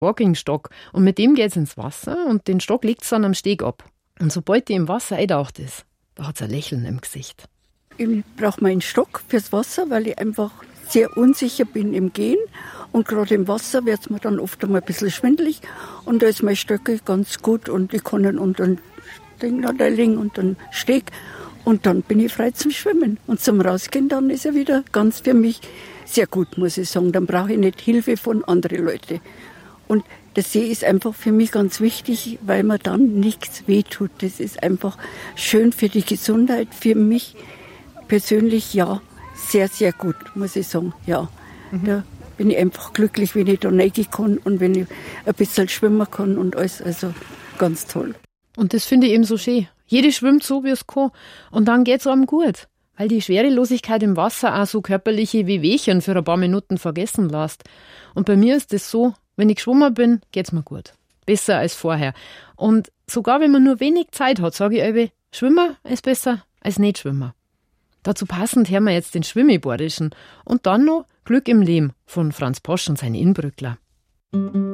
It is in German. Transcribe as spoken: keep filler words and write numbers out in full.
Walking-Stock. Und mit dem geht's ins Wasser und den Stock legt's dann am Steg ab. Und sobald die im Wasser eintaucht ist, da hat's ein Lächeln im Gesicht. Ich brauche meinen Stock fürs Wasser, weil ich einfach sehr unsicher bin im Gehen. Und gerade im Wasser wird es mir dann oft einmal ein bisschen schwindelig. Und da ist mein Stöckel ganz gut und ich kann ihn unter den Ding da legen und den Steg. Und dann bin ich frei zum Schwimmen. Und zum Rausgehen dann ist er wieder ganz für mich sehr gut, muss ich sagen. Dann brauche ich nicht Hilfe von anderen Leuten. Und der See ist einfach für mich ganz wichtig, weil mir dann nichts wehtut. Das ist einfach schön für die Gesundheit, für mich persönlich, ja, sehr, sehr gut, muss ich sagen, ja. Mhm. Da bin ich einfach glücklich, wenn ich da rein kann und wenn ich ein bisschen schwimmen kann und alles, also ganz toll. Und das finde ich eben so schön. Jede schwimmt so, wie es kann. Und dann geht's einem gut. Weil die Schwerelosigkeit im Wasser auch so körperliche Wehwehchen für ein paar Minuten vergessen lässt. Und bei mir ist das so, wenn ich geschwommen bin, geht's mir gut. Besser als vorher. Und sogar wenn man nur wenig Zeit hat, sage ich immer, Schwimmen ist besser als nicht schwimmen. Dazu passend hören wir jetzt den Schwimmibordischen und dann noch Glück im Leben von Franz Posch und seine Inbrückler.